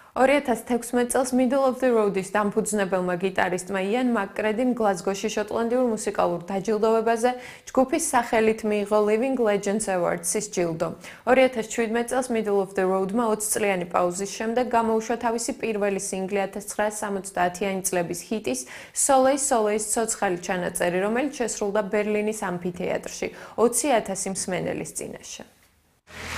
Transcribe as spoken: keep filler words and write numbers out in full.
ორი ათას თექვსმეტ წელს Middle of the Road-ის დამფუძნებელმა გიტარისტმა იან მაკკრედიმ გლაზგოში შოტლანდიურ მუსიკალურ დაჯილდოვებაზე ჯგუფის სახელით მიიღო Living Legends Awards-ის ჯილდო. ორი ათას შვიდმეტ წელს Middle of the Road-მა ოცი წლიანი პაუზის შემდეგ გამოუშვა თავისი პირველი სინგლი ათას ცხრაასი სამოცდაათიანი წლების ჰიტის Soleil Soleil-ის ცოცხალი ჩანაწერი, რომელიც შესრულდა ბერლინის ამფითეატრში ოცი ათასი მსმენელის წინაშე.